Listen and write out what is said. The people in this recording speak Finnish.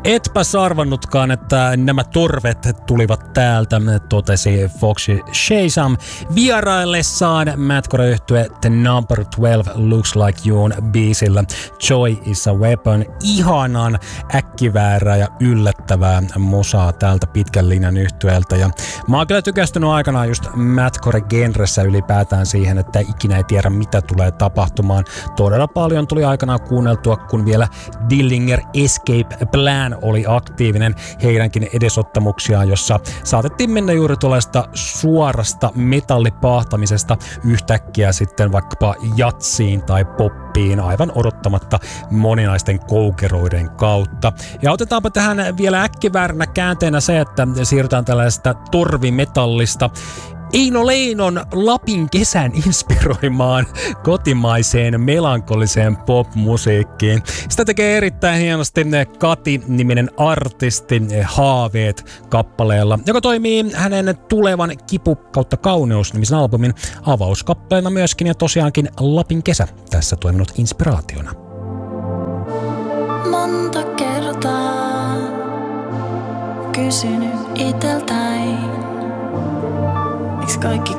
Etpä sarvannutkaan, että nämä torvet tulivat täältä, totesi Foxy Shazam vieraillessaan Madcore-yhtye The Number 12 Looks Like You'n biisillä Joy is a Weapon. Ihanan äkkiväärää ja yllättävää musaa täältä pitkän linjan yhtyeeltä. Ja mä oon kyllä tykästynyt aikanaan just Madcore-genressä ylipäätään siihen, että ikinä ei tiedä mitä tulee tapahtumaan. Todella paljon tuli aikanaan kuunneltua, kun vielä Dillinger Escape Plan oli aktiivinen, heidänkin edesottamuksiaan, jossa saatettiin mennä juuri tuollaista suorasta metallipahtamisesta yhtäkkiä sitten vaikkapa jatsiin tai poppiin aivan odottamatta moninaisten koukeroiden kautta. Ja otetaanpa tähän vielä äkkivääränä käänteenä se, että siirrytään tällaista torvimetallista Eino Leinon Lapin kesän inspiroimaan kotimaiseen melankoliseen pop-musiikkiin. Sitä tekee erittäin hienosti Kati-niminen artisti Haaveet-kappaleella, joka toimii hänen tulevan Kipu kautta kauneus-nimisen albumin avauskappaleena myöskin, ja tosiaankin Lapin kesä tässä toiminut inspiraationa. Monta kertaa kysynyt iteltäin, miksi kaikki